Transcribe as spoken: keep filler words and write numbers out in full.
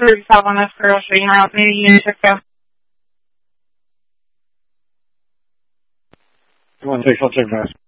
through Southern Escrow Route, meeting you, Chicago. One six, I'll check back.